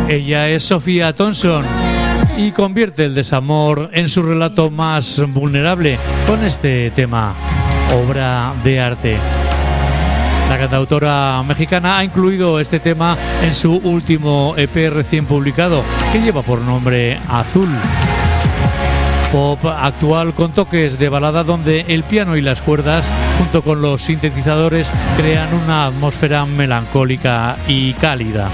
Ella es Sofía Thompson y convierte el desamor en su relato más vulnerable con este tema, Obra de Arte. La cantautora mexicana ha incluido este tema en su último EP recién publicado, que lleva por nombre Azul. Pop actual con toques de balada donde el piano y las cuerdas, junto con los sintetizadores, crean una atmósfera melancólica y cálida.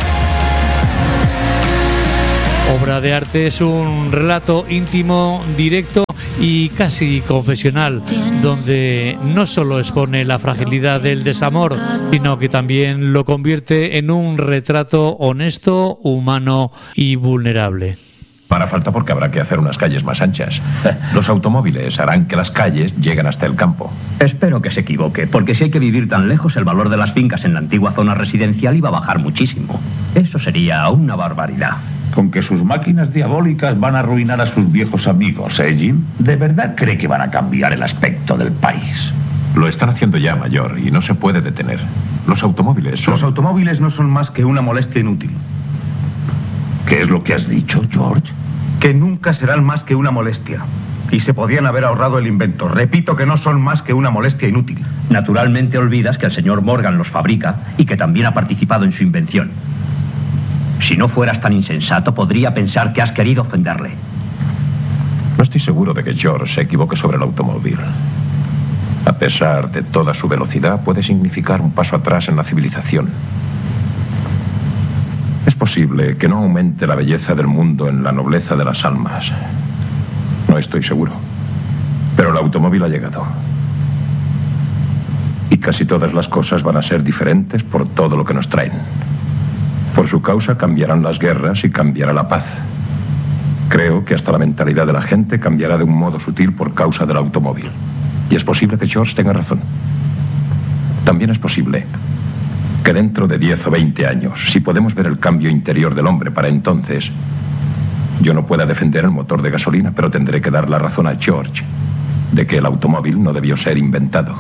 Obra de Arte es un relato íntimo, directo y casi confesional, donde no solo expone la fragilidad del desamor, sino que también lo convierte en un retrato honesto, humano y vulnerable. Hará falta porque habrá que hacer unas calles más anchas. Los automóviles harán que las calles lleguen hasta el campo. Espero que se equivoque, porque si hay que vivir tan lejos, el valor de las fincas en la antigua zona residencial iba a bajar muchísimo. Eso sería una barbaridad. Con que sus máquinas diabólicas van a arruinar a sus viejos amigos, Jim? ¿De verdad cree que van a cambiar el aspecto del país? Lo están haciendo ya, mayor, y no se puede detener. Los automóviles son... Los automóviles no son más que una molestia inútil. ¿Qué es lo que has dicho, George? Que nunca serán más que una molestia. Y se podían haber ahorrado el invento. Repito que no son más que una molestia inútil. Naturalmente olvidas que el señor Morgan los fabrica y que también ha participado en su invención. Si no fueras tan insensato, podría pensar que has querido ofenderle. No estoy seguro de que George se equivoque sobre el automóvil. A pesar de toda su velocidad, puede significar un paso atrás en la civilización. Es posible que no aumente la belleza del mundo en la nobleza de las almas. No estoy seguro. Pero el automóvil ha llegado. Y casi todas las cosas van a ser diferentes por todo lo que nos traen. Por su causa cambiarán las guerras y cambiará la paz. Creo que hasta la mentalidad de la gente cambiará de un modo sutil por causa del automóvil. Y es posible que George tenga razón. También es posible que dentro de 10 o 20 años, si podemos ver el cambio interior del hombre para entonces, yo no pueda defender el motor de gasolina, pero tendré que dar la razón a George de que el automóvil no debió ser inventado.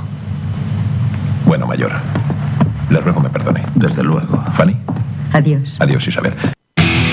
Bueno, mayor, le ruego me perdone. Desde luego. Fanny. Adiós. Adiós, Isabel.